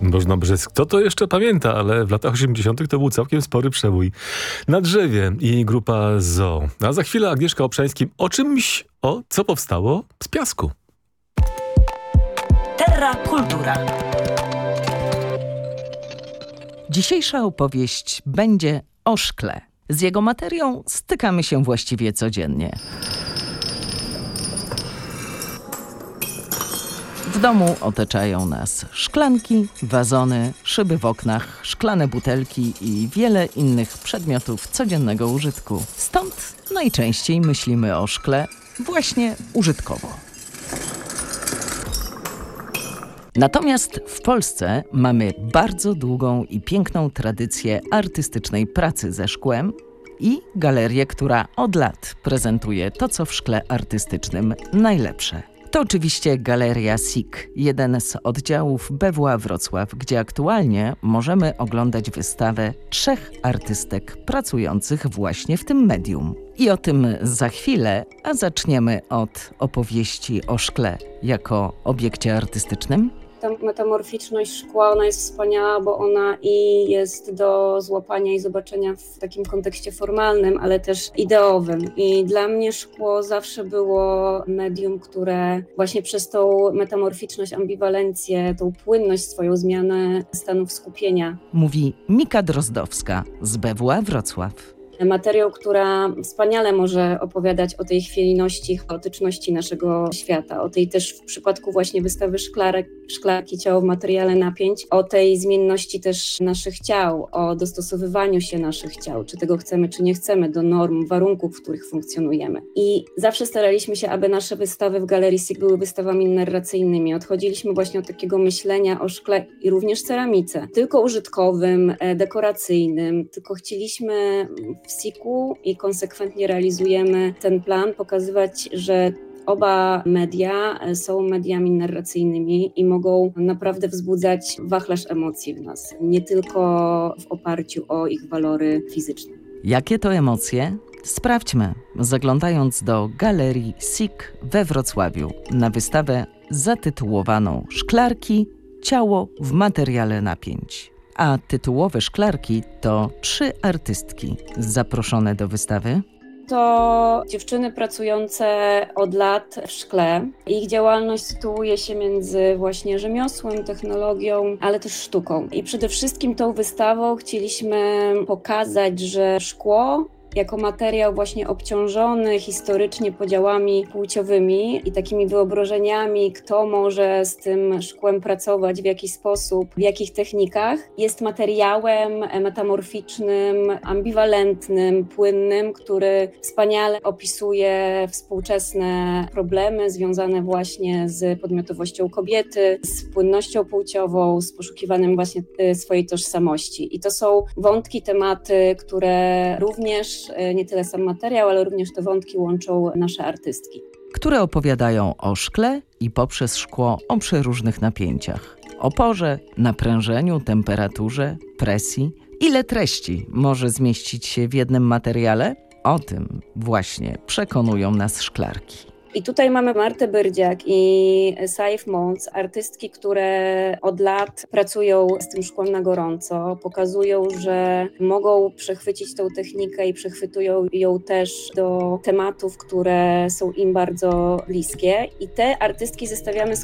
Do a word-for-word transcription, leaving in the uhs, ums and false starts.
Można brzec. Kto to jeszcze pamięta, ale w latach osiemdziesiątych to był całkiem spory przebój. Na drzewie i grupa Zoo. A za chwilę Agnieszka Obszańskim o czymś, o co powstało z piasku. Terra Kultura. Dzisiejsza opowieść będzie o szkle. Z jego materią stykamy się właściwie codziennie. W domu otaczają nas szklanki, wazony, szyby w oknach, szklane butelki i wiele innych przedmiotów codziennego użytku. Stąd najczęściej myślimy o szkle właśnie użytkowo. Natomiast w Polsce mamy bardzo długą i piękną tradycję artystycznej pracy ze szkłem i galerię, która od lat prezentuje to, co w szkle artystycznym najlepsze. To oczywiście Galeria S I K, jeden z oddziałów B W A Wrocław, gdzie aktualnie możemy oglądać wystawę trzech artystek pracujących właśnie w tym medium. I o tym za chwilę, a zaczniemy od opowieści o szkle jako obiekcie artystycznym. Ta metamorficzność szkła, ona jest wspaniała, bo ona i jest do złapania i zobaczenia w takim kontekście formalnym, ale też ideowym. I dla mnie szkło zawsze było medium, które właśnie przez tą metamorficzność, ambiwalencję, tą płynność, swoją zmianę stanów skupienia. Mówi Mika Drozdowska z B W A Wrocław. Materiał, która wspaniale może opowiadać o tej chwiejności, chaotyczności naszego świata, o tej też w przypadku właśnie wystawy szklarek, szklarki ciało w materiale napięć, o tej zmienności też naszych ciał, o dostosowywaniu się naszych ciał, czy tego chcemy, czy nie chcemy, do norm, warunków, w których funkcjonujemy. I zawsze staraliśmy się, aby nasze wystawy w Galerii S I K były wystawami narracyjnymi. Odchodziliśmy właśnie od takiego myślenia o szkle i również ceramice, tylko użytkowym, dekoracyjnym, tylko chcieliśmy w S I K-u i konsekwentnie realizujemy ten plan, pokazywać, że oba media są mediami narracyjnymi i mogą naprawdę wzbudzać wachlarz emocji w nas, nie tylko w oparciu o ich walory fizyczne. Jakie to emocje? Sprawdźmy, zaglądając do Galerii S I K we Wrocławiu na wystawę zatytułowaną Szklarki – ciało w materiale napięć. A tytułowe szklarki to trzy artystki zaproszone do wystawy. To dziewczyny pracujące od lat w szkle. Ich działalność sytuuje się między właśnie rzemiosłem, technologią, ale też sztuką. I przede wszystkim tą wystawą chcieliśmy pokazać, że szkło jako materiał właśnie obciążony historycznie podziałami płciowymi i takimi wyobrażeniami, kto może z tym szkłem pracować, w jaki sposób, w jakich technikach, jest materiałem metamorficznym, ambiwalentnym, płynnym, który wspaniale opisuje współczesne problemy związane właśnie z podmiotowością kobiety, z płynnością płciową, z poszukiwaniem właśnie swojej tożsamości. I to są wątki, tematy, które również nie tyle sam materiał, ale również te wątki łączą nasze artystki. Które opowiadają o szkle i poprzez szkło o przeróżnych napięciach. Oporze, naprężeniu, temperaturze, presji. Ile treści może zmieścić się w jednym materiale? O tym właśnie przekonują nas szklarki. I tutaj mamy Martę Byrdziak i Saif Mons, artystki, które od lat pracują z tym szkłem na gorąco, pokazują, że mogą przechwycić tą technikę i przechwytują ją też do tematów, które są im bardzo bliskie. I te artystki zestawiamy z